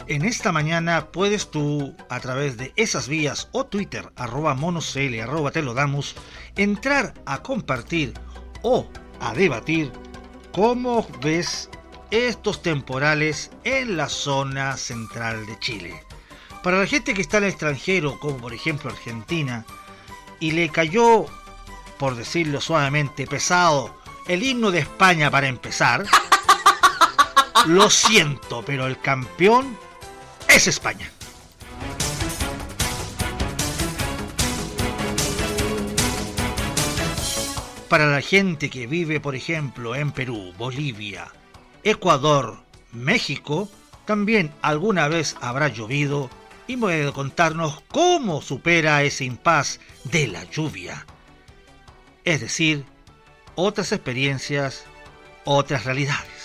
En esta mañana puedes tú, a través de esas vías o Twitter, @monosl, @telodamos, entrar a compartir o a debatir cómo ves estos temporales en la zona central de Chile. Para la gente que está en el extranjero, como por ejemplo Argentina, y le cayó, por decirlo suavemente, pesado el himno de España para empezar, lo siento, pero el campeón es España. Para la gente que vive, por ejemplo, en Perú, Bolivia, Ecuador, México, también alguna vez habrá llovido y puede contarnos cómo supera ese impas de la lluvia. Es decir, otras experiencias, otras realidades.